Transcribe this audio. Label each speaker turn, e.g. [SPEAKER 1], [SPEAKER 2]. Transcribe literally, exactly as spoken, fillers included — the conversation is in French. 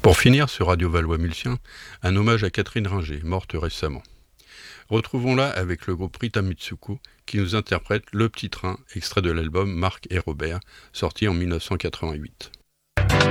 [SPEAKER 1] Pour finir sur Radio Valois-Mulsien, un hommage à Catherine Ringer, morte récemment. Retrouvons-la avec le groupe Rita Mitsuko qui nous interprète Le Petit Train, extrait de l'album Marc et Robert, sorti en mille neuf cent quatre-vingt-huit.